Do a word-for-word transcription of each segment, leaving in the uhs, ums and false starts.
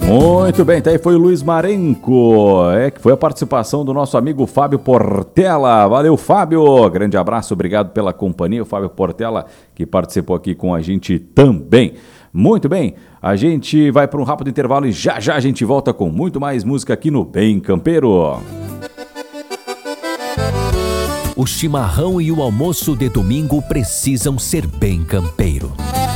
Muito bem, tá aí foi o Luiz Marenco, é que foi a participação do nosso amigo Fábio Portela. Valeu, Fábio, grande abraço, obrigado pela companhia, o Fábio Portela que participou aqui com a gente também. Muito bem, a gente vai para um rápido intervalo e já já a gente volta com muito mais música aqui no Bem Campeiro. O chimarrão e o almoço de domingo precisam ser bem campeiro.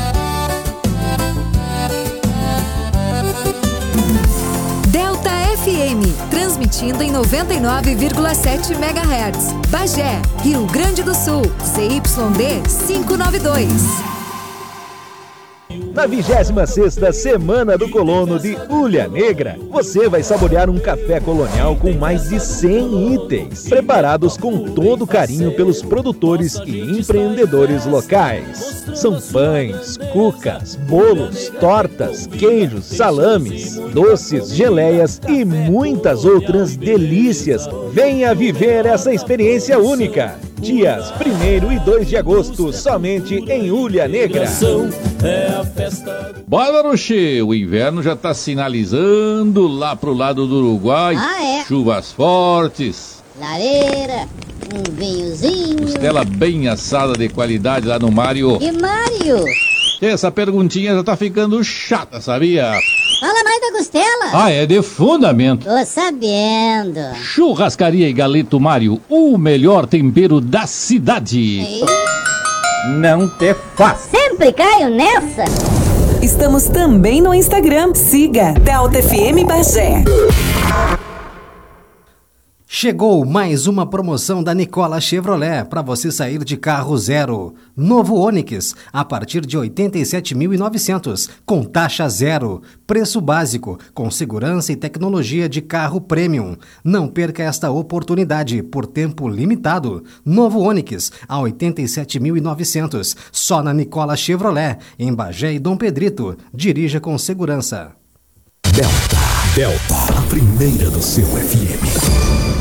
Delta F M, transmitindo em noventa e nove vírgula sete megahertz. Bagé, Rio Grande do Sul, C Y D quinhentos e noventa e dois. Na vigésima sexta Semana do Colono de Ulha Negra, você vai saborear um café colonial com mais de cem itens, preparados com todo carinho pelos produtores e empreendedores locais. São pães, cucas, bolos, tortas, queijos, salames, doces, geleias e muitas outras delícias. Venha viver essa experiência única. Dias primeiro e dois de agosto, somente em Ulha Negra. Bora, Maruxê! O inverno já está sinalizando lá pro lado do Uruguai. Ah, é? Chuvas fortes. Lareira, um vinhozinho. Costela bem assada de qualidade lá no Mário. E Mário? Essa perguntinha já tá ficando chata, sabia? Fala mais da costela. Ah, é de fundamento. Tô sabendo. Churrascaria e Galeto Mário, o melhor tempero da cidade. E... Não te faz. Sempre caio nessa. Estamos também no Instagram. Siga Delta F M Bagé. Chegou mais uma promoção da Nicola Chevrolet para você sair de carro zero. Novo Onix, a partir de oitenta e sete mil e novecentos, com taxa zero. Preço básico, com segurança e tecnologia de carro premium. Não perca esta oportunidade por tempo limitado. Novo Onix, a oitenta e sete mil e novecentos, só na Nicola Chevrolet, em Bagé e Dom Pedrito. Dirija com segurança. Delta, Delta, a primeira do seu F M.